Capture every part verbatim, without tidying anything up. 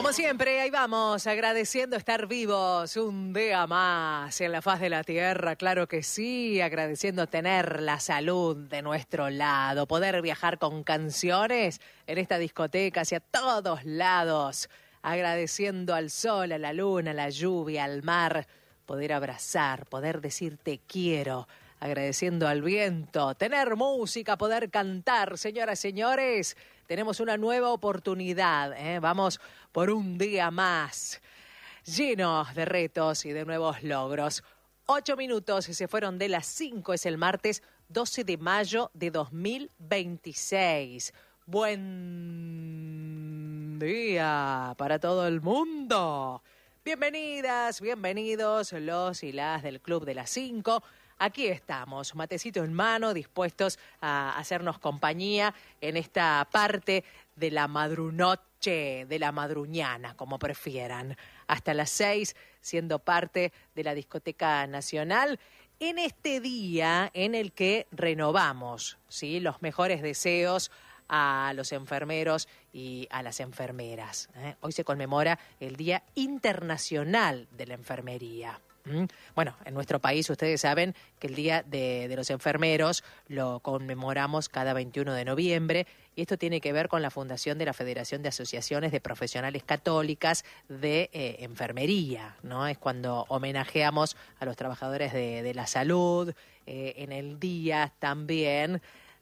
Como siempre, ahí vamos, agradeciendo estar vivos un día más en la faz de la tierra, claro que sí, agradeciendo tener la salud de nuestro lado, poder viajar con canciones en esta discoteca hacia todos lados, agradeciendo al sol, a la luna, a la lluvia, al mar, poder abrazar, poder decir te quiero, agradeciendo al viento, tener música, poder cantar, señoras y señores. Tenemos una nueva oportunidad, ¿eh? Vamos por un día más, llenos de retos y de nuevos logros. Ocho minutos se fueron de las cinco, es el martes doce de mayo de dos mil veintiséis. Buen día para todo el mundo. Bienvenidas, bienvenidos los y las del Club de las Cinco. Aquí estamos, matecito en mano, dispuestos a hacernos compañía en esta parte de la madrunoche, de la madruñana, como prefieran. Hasta las seis, siendo parte de la Discoteca Nacional, en este día en el que renovamos, ¿sí?, los mejores deseos a los enfermeros y a las enfermeras. ¿eh? Hoy se conmemora el Día Internacional de la Enfermería. Bueno, en nuestro país ustedes saben que el Día de, de los Enfermeros lo conmemoramos cada veintiuno de noviembre y esto tiene que ver con la fundación de la Federación de Asociaciones de Profesionales Católicas de eh, Enfermería, ¿no? Es cuando homenajeamos a los trabajadores de, de la salud, eh, en el día también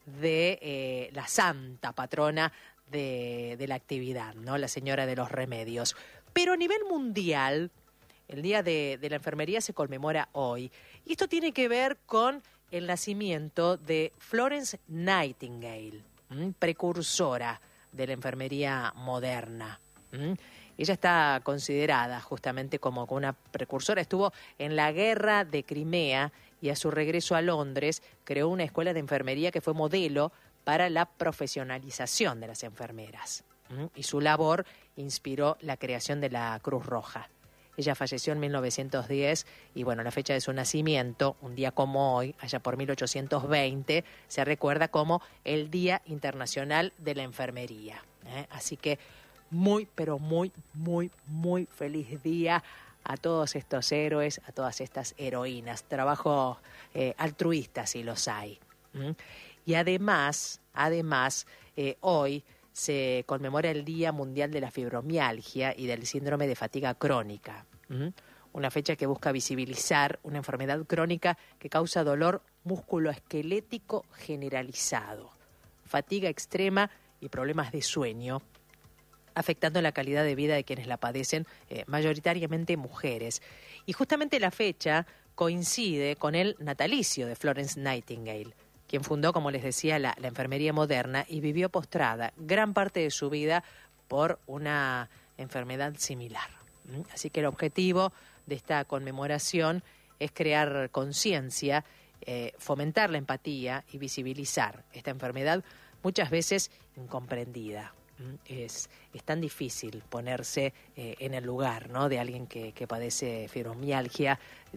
de eh, la santa patrona de, de la actividad, ¿no? La Señora de los Remedios. Pero a nivel mundial, el Día de, de la Enfermería se conmemora hoy. Y esto tiene que ver con el nacimiento de Florence Nightingale, ¿m? precursora de la enfermería moderna. ¿m? Ella está considerada justamente como una precursora. Estuvo en la guerra de Crimea y a su regreso a Londres creó una escuela de enfermería que fue modelo para la profesionalización de las enfermeras. ¿m? Y su labor inspiró la creación de la Cruz Roja. Ella falleció en mil novecientos diez y, bueno, la fecha de su nacimiento, un día como hoy, allá por mil ochocientos veinte, se recuerda como el Día Internacional de la Enfermería. ¿eh? Así que muy, pero muy, muy, muy feliz día a todos estos héroes, a todas estas heroínas. Trabajo eh, altruista, si los hay. ¿Mm? Y además, además, eh, hoy se conmemora el Día Mundial de la Fibromialgia y del Síndrome de Fatiga Crónica. ¿Mm? Una fecha que busca visibilizar una enfermedad crónica que causa dolor musculoesquelético generalizado, fatiga extrema y problemas de sueño, afectando la calidad de vida de quienes la padecen, eh, mayoritariamente mujeres. Y justamente la fecha coincide con el natalicio de Florence Nightingale, quien fundó, como les decía, la, la enfermería moderna y vivió postrada gran parte de su vida por una enfermedad similar. Así que el objetivo de esta conmemoración es crear conciencia, eh, fomentar la empatía y visibilizar esta enfermedad muchas veces incomprendida. Es, es tan difícil ponerse eh, en el lugar, ¿no?, de alguien que, que padece fibromialgia.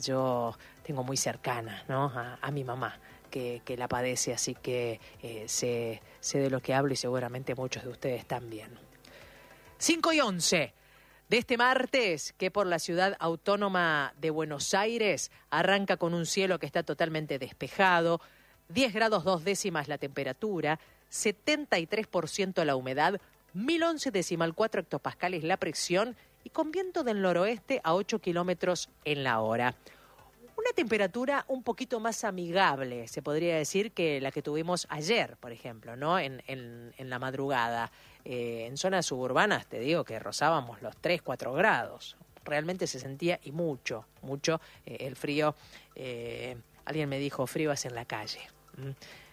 Yo tengo muy cercana, ¿no?, a, a mi mamá, que, que la padece, así que eh, sé, sé de lo que hablo y seguramente muchos de ustedes también. cinco y once de este martes, que por la ciudad autónoma de Buenos Aires arranca con un cielo que está totalmente despejado, diez grados dos décimas la temperatura, setenta y tres por ciento la humedad, mil once decimal cuatro hectopascales la presión y con viento del noroeste a ocho kilómetros en la hora. Una temperatura un poquito más amigable, se podría decir, que la que tuvimos ayer, por ejemplo, ¿no? En, en, en la madrugada. Eh, en zonas suburbanas, te digo que rozábamos los tres, cuatro grados. Realmente se sentía, y mucho, mucho, eh, el frío. Eh, alguien me dijo, frío es en la calle. ¿Mm?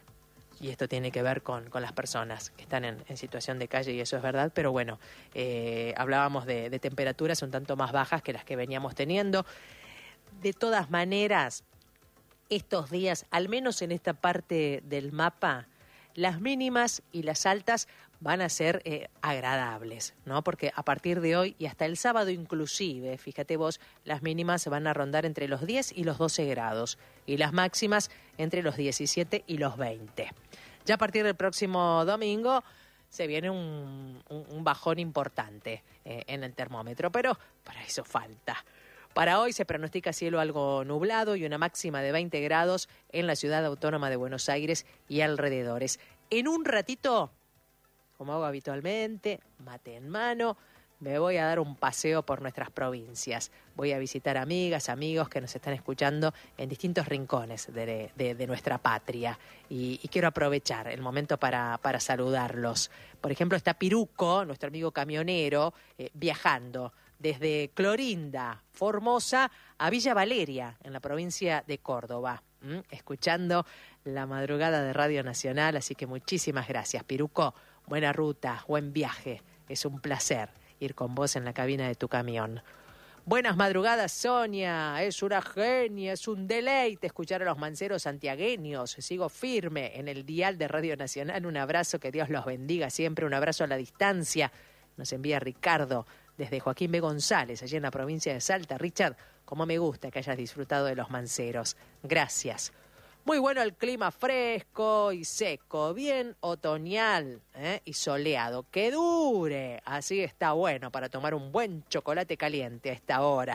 Y esto tiene que ver con, con las personas que están en, en situación de calle, y eso es verdad, pero bueno, eh, hablábamos de, de temperaturas un tanto más bajas que las que veníamos teniendo. De todas maneras, estos días, al menos en esta parte del mapa, las mínimas y las altas van a ser eh, agradables, ¿no? Porque a partir de hoy y hasta el sábado inclusive, fíjate vos, las mínimas van a rondar entre los diez y los doce grados y las máximas entre los diecisiete y los veinte. Ya a partir del próximo domingo se viene un, un, un bajón importante eh, en el termómetro, pero para eso falta. Para hoy se pronostica cielo algo nublado y una máxima de veinte grados en la ciudad autónoma de Buenos Aires y alrededores. En un ratito, como hago habitualmente, mate en mano, me voy a dar un paseo por nuestras provincias. Voy a visitar amigas, amigos que nos están escuchando en distintos rincones de, de, de nuestra patria. Y, y quiero aprovechar el momento para, para saludarlos. Por ejemplo, está Piruco, nuestro amigo camionero, eh, viajando desde Clorinda, Formosa, a Villa Valeria, en la provincia de Córdoba, ¿Mm? escuchando la madrugada de Radio Nacional. Así que muchísimas gracias, Piruco. Buena ruta, buen viaje. Es un placer ir con vos en la cabina de tu camión. Buenas madrugadas, Sonia. Es una genia, es un deleite escuchar a los manceros santiagueños. Sigo firme en el dial de Radio Nacional. Un abrazo, que Dios los bendiga siempre. Un abrazo a la distancia. Nos envía Ricardo desde Joaquín B. González, allí en la provincia de Salta. Richard, como me gusta que hayas disfrutado de los manceros. Gracias. Muy bueno el clima, fresco y seco, bien otoñal ¿eh? y soleado. ¡Que dure! Así está bueno para tomar un buen chocolate caliente a esta hora.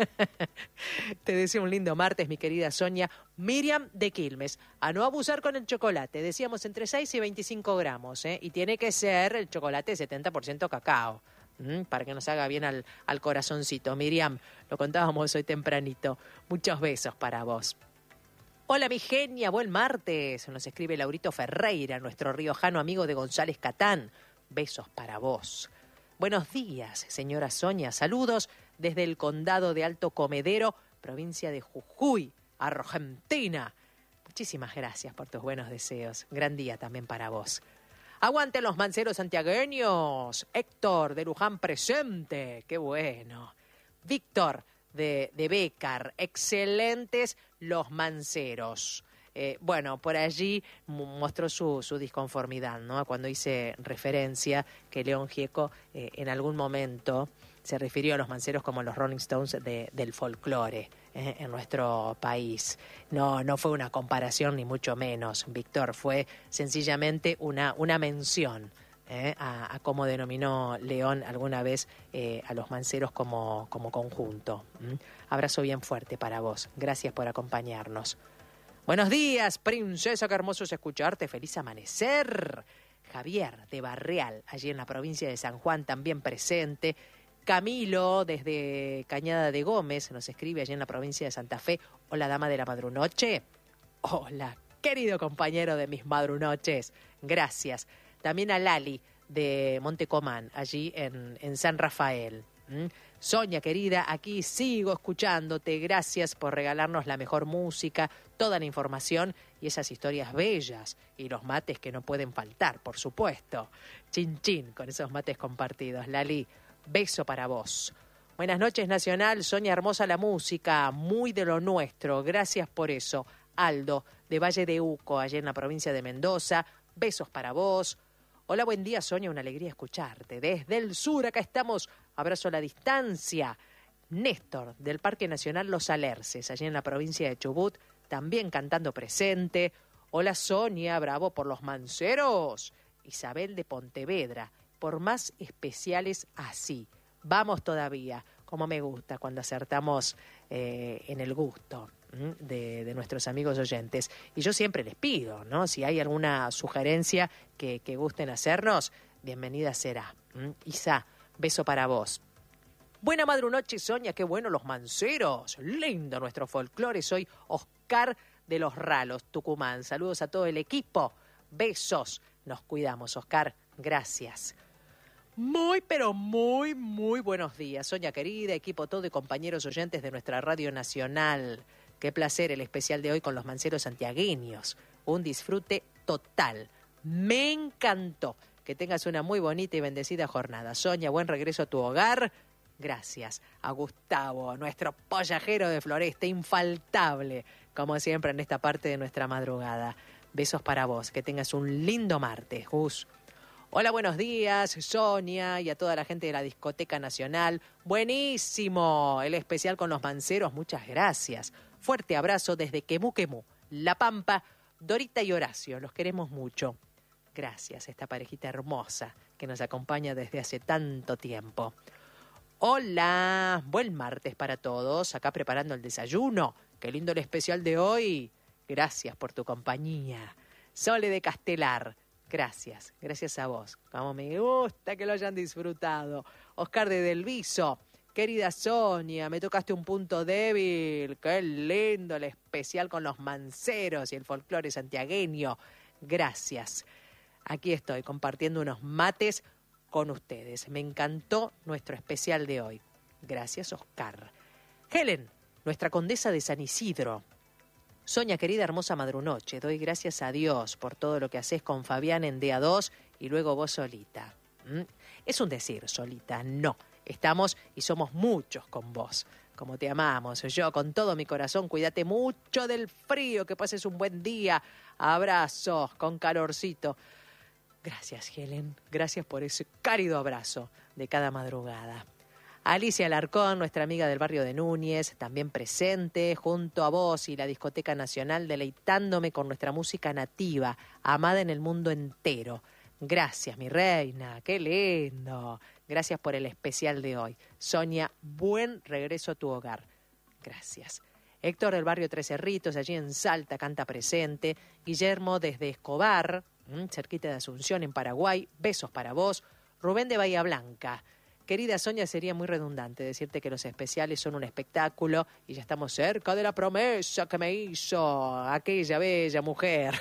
Te deseo un lindo martes, mi querida Sonia. Miriam de Quilmes. A no abusar con el chocolate. Decíamos entre seis y veinticinco gramos. ¿eh? Y tiene que ser el chocolate setenta por ciento cacao. ¿Mm? Para que nos haga bien al, al corazoncito. Miriam, lo contábamos hoy tempranito. Muchos besos para vos. Hola, mi genia, buen martes. Nos escribe Laurito Ferreira, nuestro riojano amigo de González Catán. Besos para vos. Buenos días, señora Sonia. Saludos desde el condado de Alto Comedero, provincia de Jujuy, Argentina. Muchísimas gracias por tus buenos deseos. Gran día también para vos. Aguanten los manceros santiagueños. Héctor de Luján presente. Qué bueno. Víctor de, de Bécar. Excelentes los manceros. Eh, bueno, por allí mostró su, su disconformidad, ¿no? Cuando hice referencia que León Gieco eh, en algún momento se refirió a los manceros como los Rolling Stones de, del folclore eh, en nuestro país. No, no fue una comparación ni mucho menos, Víctor, fue sencillamente una, una mención eh, a, a cómo denominó León alguna vez eh, a los manceros como, como conjunto. ¿Mm? Abrazo bien fuerte para vos. Gracias por acompañarnos. Buenos días, princesa, qué hermoso es escucharte. Feliz amanecer. Javier de Barreal, allí en la provincia de San Juan, también presente. Camilo, desde Cañada de Gómez, nos escribe allí en la provincia de Santa Fe. Hola, dama de la madrunoche. Hola, querido compañero de mis madrunoches. Gracias. También a Lali, de Montecomán, allí en, en San Rafael. ¿Mm? Sonia, querida, aquí sigo escuchándote. Gracias por regalarnos la mejor música, toda la información y esas historias bellas. Y los mates que no pueden faltar, por supuesto. Chin, chin, con esos mates compartidos. Lali, beso para vos. Buenas noches, Nacional. Sonia, hermosa la música, muy de lo nuestro. Gracias por eso. Aldo, de Valle de Uco, allá en la provincia de Mendoza. Besos para vos. Hola, buen día, Sonia, una alegría escucharte. Desde el sur, acá estamos, abrazo a la distancia. Néstor, del Parque Nacional Los Alerces, allí en la provincia de Chubut, también cantando presente. Hola, Sonia, bravo por los manceros. Isabel de Pontevedra, por más especiales así. Vamos todavía, como me gusta cuando acertamos eh, en el gusto. De, de nuestros amigos oyentes. Y yo siempre les pido, ¿no? Si hay alguna sugerencia que, que gusten hacernos, bienvenida será. ¿Mm? Isa, beso para vos. Buena madrunoche, Sonia, qué bueno los manceros. Lindo nuestro folclore. Soy Oscar de los Ralos, Tucumán. Saludos a todo el equipo. Besos. Nos cuidamos, Oscar. Gracias. Muy, pero muy, muy buenos días, Sonia querida, equipo todo y compañeros oyentes de nuestra Radio Nacional. Qué placer el especial de hoy con los manceros santiagueños. Un disfrute total. Me encantó. Que tengas una muy bonita y bendecida jornada. Sonia, buen regreso a tu hogar. Gracias a Gustavo, nuestro pollajero de Floresta, infaltable, como siempre en esta parte de nuestra madrugada. Besos para vos. Que tengas un lindo martes, Gus. Hola, buenos días, Sonia, y a toda la gente de la Discoteca Nacional. Buenísimo el especial con los manceros, muchas gracias. Fuerte abrazo desde Quemú Quemú, La Pampa. Dorita y Horacio, los queremos mucho. Gracias, esta parejita hermosa que nos acompaña desde hace tanto tiempo. Hola, buen martes para todos, acá preparando el desayuno. Qué lindo el especial de hoy. Gracias por tu compañía. Sole de Castelar, gracias, gracias a vos. Como me gusta que lo hayan disfrutado. Oscar de Delviso, querida Sonia, me tocaste un punto débil. Qué lindo el especial con los manceros y el folclore santiagueño. Gracias. Aquí estoy compartiendo unos mates con ustedes. Me encantó nuestro especial de hoy. Gracias, Oscar. Helen, nuestra condesa de San Isidro. Sonia, querida, hermosa madrunoche, doy gracias a Dios por todo lo que haces con Fabián en D A dos y luego vos solita. ¿Mm? Es un decir, solita, no. Estamos y somos muchos con vos. Como te amamos, yo con todo mi corazón, cuídate mucho del frío, que pases un buen día. Abrazos con calorcito. Gracias, Helen. Gracias por ese cálido abrazo de cada madrugada. Alicia Alarcón, nuestra amiga del barrio de Núñez, también presente, junto a vos y la Discoteca Nacional, deleitándome con nuestra música nativa, amada en el mundo entero. Gracias, mi reina, qué lindo. Gracias por el especial de hoy. Sonia, buen regreso a tu hogar. Gracias. Héctor del barrio Tres Cerritos, allí en Salta, canta presente. Guillermo desde Escobar, cerquita de Asunción, en Paraguay, besos para vos. Rubén de Bahía Blanca. Querida Sonia, sería muy redundante decirte que los especiales son un espectáculo y ya estamos cerca de la promesa que me hizo aquella bella mujer.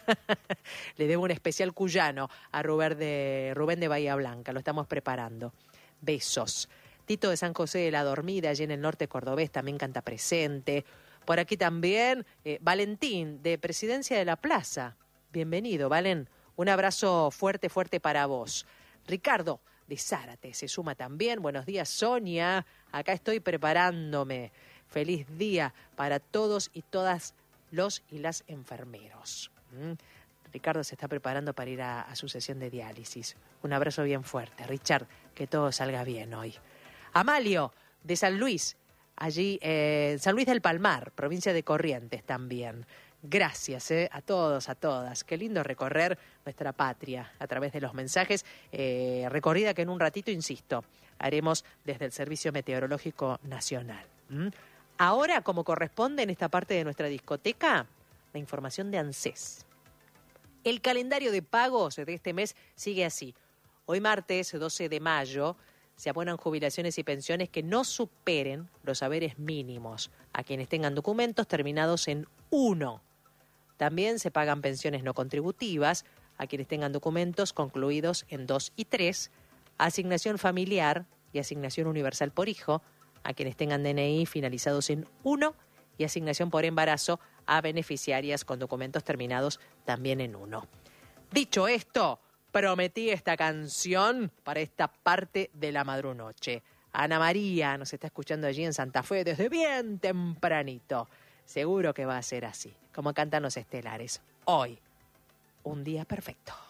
Le debo un especial cuyano a Rubén de, Rubén de Bahía Blanca, lo estamos preparando. Besos. Tito de San José de la Dormida, allí en el norte cordobés, también canta presente. Por aquí también eh, Valentín, de Presidencia de la Plaza. Bienvenido, Valen. Un abrazo fuerte, fuerte para vos. Ricardo de Zárate se suma también. Buenos días, Sonia. Acá estoy preparándome. Feliz día para todos y todas los y las enfermeros. ¿Mm? Ricardo se está preparando para ir a, a su sesión de diálisis. Un abrazo bien fuerte. Richard, que todo salga bien hoy. Amalio, de San Luis, allí eh, San Luis del Palmar, provincia de Corrientes también. Gracias eh, a todos, a todas. Qué lindo recorrer nuestra patria a través de los mensajes. Eh, recorrida que en un ratito, insisto, haremos desde el Servicio Meteorológico Nacional. ¿Mm? Ahora, como corresponde en esta parte de nuestra discoteca, la información de ANSES. El calendario de pagos de este mes sigue así. Hoy martes, doce de mayo, se abonan jubilaciones y pensiones que no superen los haberes mínimos a quienes tengan documentos terminados en uno. También se pagan pensiones no contributivas a quienes tengan documentos concluidos en dos y tres, asignación familiar y asignación universal por hijo a quienes tengan D N I finalizados en uno y asignación por embarazo a beneficiarias con documentos terminados también en uno. Dicho esto, prometí esta canción para esta parte de la madrunoche. Ana María nos está escuchando allí en Santa Fe desde bien tempranito. Seguro que va a ser así, como cantan los estelares. Hoy, un día perfecto.